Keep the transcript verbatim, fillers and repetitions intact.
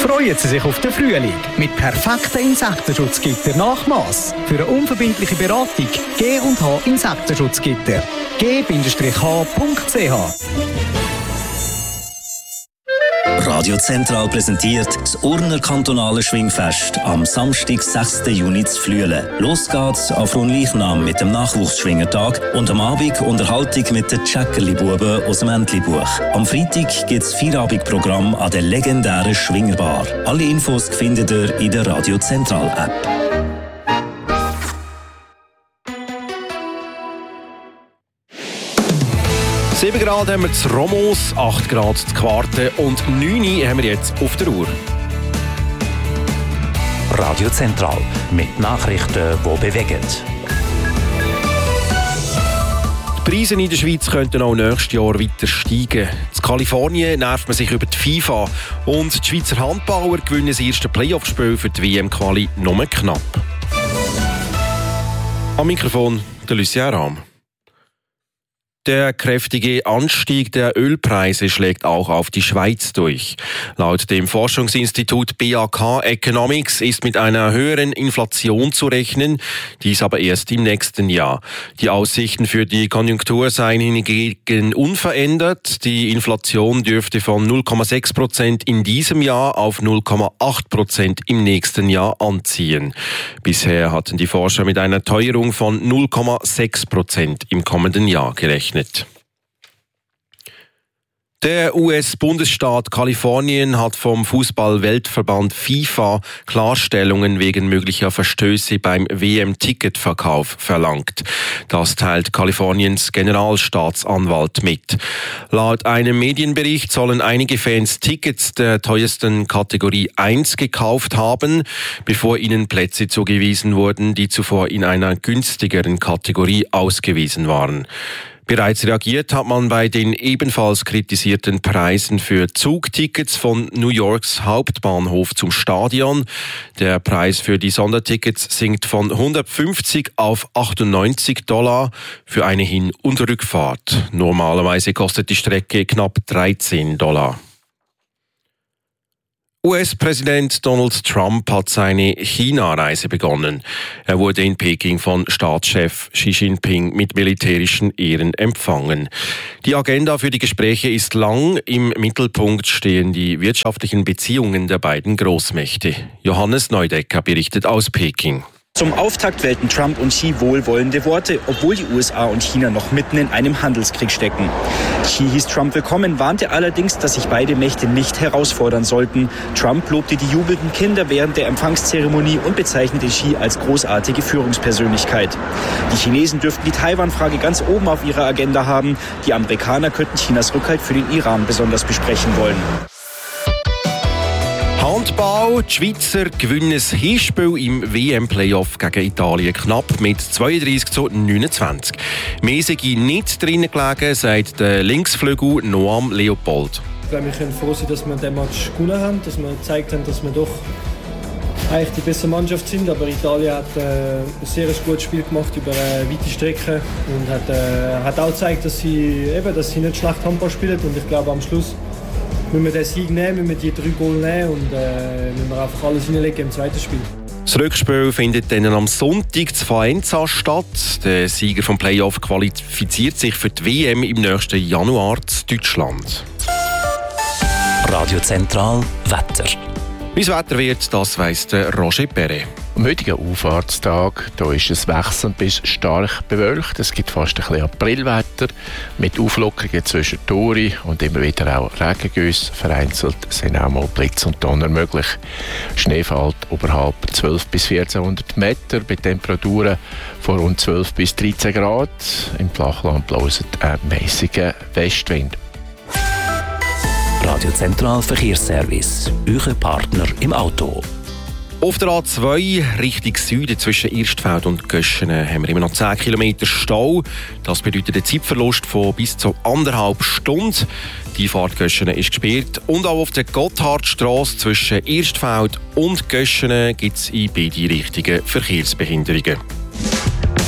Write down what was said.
Freuen Sie sich auf den Frühling mit perfekten Insektenschutzgitter Nachmaß. Für eine unverbindliche Beratung G und H Insektenschutzgitter. g h punkt c h. Radio Zentral präsentiert das Urner kantonale Schwingfest am Samstag, sechsten Juni zu Flüelen. Los geht's auf Fronleichnam mit dem Nachwuchsschwingertag und am Abend Unterhaltung mit den Tschäckerli-Buben aus dem Entli-Buch. Am Freitag gibt's Feierabendprogramm an der legendären Schwingerbar. Alle Infos findet ihr in der Radio Zentral App. sieben Grad haben wir zu Romos, acht Grad zu Quarten und neun haben wir jetzt auf der Uhr. Radio Zentral mit Nachrichten, die bewegen. Die Preise in der Schweiz könnten auch nächstes Jahr weiter steigen. In Kalifornien nervt man sich über die FIFA und die Schweizer Handballer gewinnen das erste Playoff-Spiel für die W M-Quali nur knapp. Am Mikrofon der Lucien Rahm. Der kräftige Anstieg der Ölpreise schlägt auch auf die Schweiz durch. Laut dem Forschungsinstitut B A K Economics ist mit einer höheren Inflation zu rechnen, dies aber erst im nächsten Jahr. Die Aussichten für die Konjunktur seien hingegen unverändert. Die Inflation dürfte von null Komma sechs Prozent in diesem Jahr auf null Komma acht Prozent im nächsten Jahr anziehen. Bisher hatten die Forscher mit einer Teuerung von null Komma sechs Prozent im kommenden Jahr gerechnet. Der U S-Bundesstaat Kalifornien hat vom Fußball-Weltverband FIFA Klarstellungen wegen möglicher Verstöße beim W M-Ticketverkauf verlangt. Das teilt Kaliforniens Generalstaatsanwalt mit. Laut einem Medienbericht sollen einige Fans Tickets der teuersten Kategorie eins gekauft haben, bevor ihnen Plätze zugewiesen wurden, die zuvor in einer günstigeren Kategorie ausgewiesen waren. Bereits reagiert hat man bei den ebenfalls kritisierten Preisen für Zugtickets von New Yorks Hauptbahnhof zum Stadion. Der Preis für die Sondertickets sinkt von hundertfünfzig auf achtundneunzig Dollar für eine Hin- und Rückfahrt. Normalerweise kostet die Strecke knapp dreizehn Dollar. U S-Präsident Donald Trump hat seine China-Reise begonnen. Er wurde in Peking von Staatschef Xi Jinping mit militärischen Ehren empfangen. Die Agenda für die Gespräche ist lang. Im Mittelpunkt stehen die wirtschaftlichen Beziehungen der beiden Großmächte. Johannes Neudecker berichtet aus Peking. Zum Auftakt wählten Trump und Xi wohlwollende Worte, obwohl die U S A und China noch mitten in einem Handelskrieg stecken. Xi hieß Trump willkommen, warnte allerdings, dass sich beide Mächte nicht herausfordern sollten. Trump lobte die jubelnden Kinder während der Empfangszeremonie und bezeichnete Xi als großartige Führungspersönlichkeit. Die Chinesen dürften die Taiwan-Frage ganz oben auf ihrer Agenda haben. Die Amerikaner könnten Chinas Rückhalt für den Iran besonders besprechen wollen. Handball. Die Schweizer gewinnen das Hinspiel im W M-Playoff gegen Italien knapp mit zweiunddreissig zu neunundzwanzig. Mehr sei nicht drinnen gelegen, sagt der Linksflügel Noam Leopold. Ich glaube, wir können froh sein, dass wir den Match gewonnen haben, dass wir gezeigt haben, dass wir doch eigentlich die bessere Mannschaft sind. Aber Italien hat äh, ein sehr gutes Spiel gemacht über eine weite Strecke und hat, äh, hat auch gezeigt, dass sie, eben, dass sie nicht schlecht Handball spielen. Und ich glaube, am Schluss müssen wir den Sieg nehmen, müssen wir die drei Goal nehmen und äh, müssen wir einfach alles hineinlegen im zweiten Spiel. Das Rückspiel findet dann am Sonntag zu Faenza statt. Der Sieger vom Playoff qualifiziert sich für die W M im nächsten Januar zu Deutschland. Radio Zentral Wetter. Wie das Wetter wird, das weiss der Roger Perret. Am heutigen Auffahrtstag da ist es wechselnd bis stark bewölkt. Es gibt fast ein bisschen Aprilwetter mit Auflockerungen zwischen Tore und immer wieder auch Regengüsse. Vereinzelt sind auch mal Blitz und Donner möglich. Schnee fällt oberhalb zwölf bis vierzehnhundert Meter bei Temperaturen von rund zwölf bis dreizehn Grad. Im Flachland bläst ein mäßiger Westwind. Radio Zentral Verkehrsservice. Euer Partner im Auto. Auf der A zwei Richtung Süden zwischen Irstfeld und Göschenen haben wir immer noch zehn Kilometer Stau. Das bedeutet einen Zeitverlust von bis zu anderthalb Stunden. Die Fahrt Göschenen ist gesperrt. Und auch auf der Gotthardstrasse zwischen Irstfeld und Göschenen gibt es in beide Richtungen Verkehrsbehinderungen.